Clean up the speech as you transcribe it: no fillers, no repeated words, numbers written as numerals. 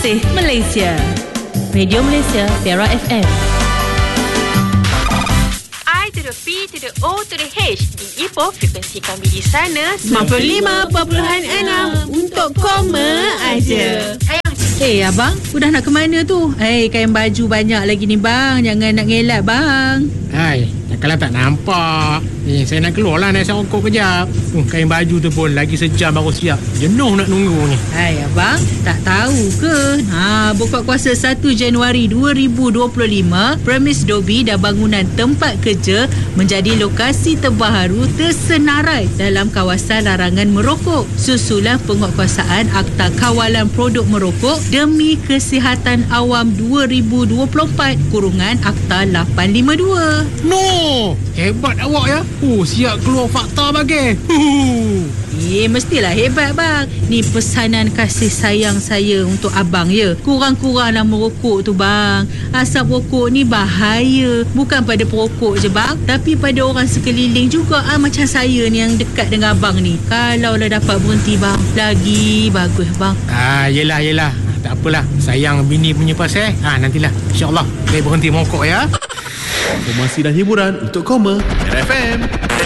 Bersih Malaysia. Radio Malaysia, Tera FM. I to the P to the O to the H. Di Ipoh, frekuensi kami di sana 95.6 untuk koma aja. Abang, udah nak ke mana tu? Kain baju banyak lagi ni bang. Jangan nak ngelak bang. Kalau tak nampak, saya nak keluar lah, nak rokok kejap. Kain baju tu pun lagi sejam baru siap. Jenuh nak nunggu ni. Abang, tak tahu ke? Buka kuasa 1 Januari 2025, premis Dobi dan bangunan tempat kerja menjadi lokasi terbaru tersenarai dalam kawasan larangan merokok. Susulan penguatkuasaan Akta Kawalan Produk Merokok demi Kesihatan Awam 2024 kurungan Akta 852. No! Hebat awak ya. Siap keluar fakta bagi. Mestilah hebat bang. Ni pesanan kasih sayang saya untuk abang ya. Kurang-kuranglah merokok tu bang. Asap rokok ni bahaya. Bukan pada perokok je bang, tapi pada orang sekeliling juga. Macam saya ni yang dekat dengan abang ni. Kalau lah dapat berhenti bang, lagi bagus bang. Yelah. Tak apalah. Sayang bini punya pasal. Nantilah. InsyaAllah saya berhenti merokok ya. Informasi dan hiburan untuk koma. FM.